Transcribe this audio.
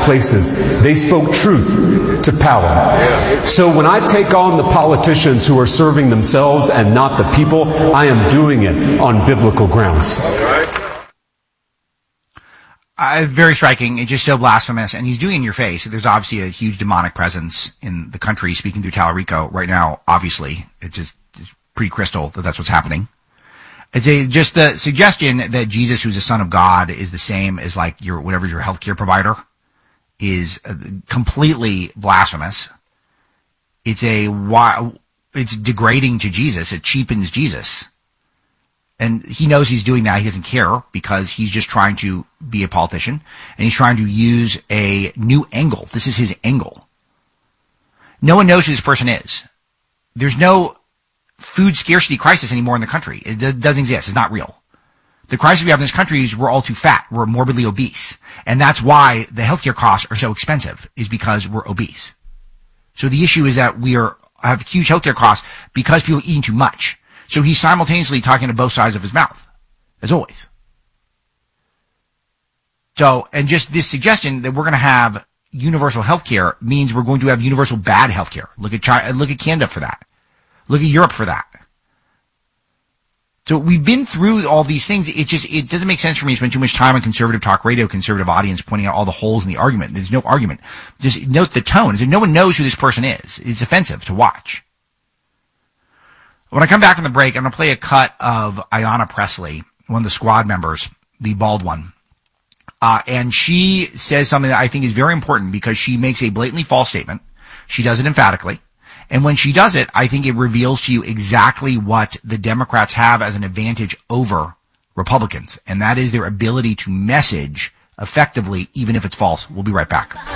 places. They spoke truth to power. So when I take on the politicians who are serving themselves and not the people, I am doing it on biblical grounds. Very striking. It's just so blasphemous. And he's doing it in your face. There's obviously a huge demonic presence in the country speaking through Tallarico right now. Obviously, it's pretty crystal that that's what's happening. It's just the suggestion that Jesus, who's the Son of God, is the same as like your healthcare provider is completely blasphemous. It's degrading to Jesus. It cheapens Jesus. And he knows he's doing that. He doesn't care because he's just trying to be a politician and he's trying to use a new angle. This is his angle. No one knows who this person is. There's no food scarcity crisis anymore in the country. It doesn't exist. It's not real. The crisis we have in this country is we're all too fat. We're morbidly obese. And that's why the healthcare costs are so expensive, is because we're obese. So the issue is that we have huge healthcare costs because people are eating too much. So he's simultaneously talking to both sides of his mouth, as always. So, and just this suggestion that we're going to have universal healthcare means we're going to have universal bad healthcare. Look at China, look at Canada for that. Look at Europe for that. So we've been through all these things. It doesn't make sense for me to spend too much time on conservative talk radio, conservative audience, pointing out all the holes in the argument. There's no argument. Just note the tone. Is that no one knows who this person is. It's offensive to watch. When I come back from the break, I'm going to play a cut of Ayanna Pressley, one of the squad members, the bald one. And she says something that I think is very important because she makes a blatantly false statement. She does it emphatically. And when she does it, I think it reveals to you exactly what the Democrats have as an advantage over Republicans. And that is their ability to message effectively, even if it's false. We'll be right back.